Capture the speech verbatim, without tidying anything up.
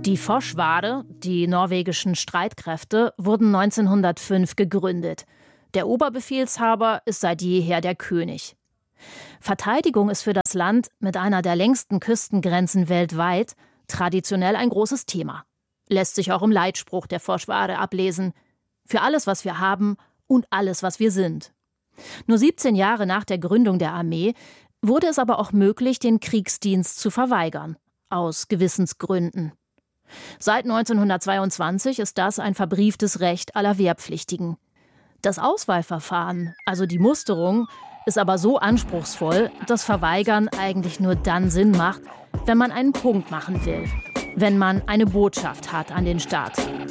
Die Forsvaret, die norwegischen Streitkräfte, wurden neunzehnhundertfünf gegründet. Der Oberbefehlshaber ist seit jeher der König. Verteidigung ist für das Land mit einer der längsten Küstengrenzen weltweit traditionell ein großes Thema. Lässt sich auch im Leitspruch der Forsvaret ablesen: Für alles, was wir haben und alles, was wir sind. Nur siebzehn Jahre nach der Gründung der Armee wurde es aber auch möglich, den Kriegsdienst zu verweigern. Aus Gewissensgründen. Seit neunzehnhundertzweiundzwanzig ist das ein verbrieftes Recht aller Wehrpflichtigen. Das Auswahlverfahren, also die Musterung, ist aber so anspruchsvoll, dass Verweigern eigentlich nur dann Sinn macht, wenn man einen Punkt machen will, wenn man eine Botschaft hat an den Staat.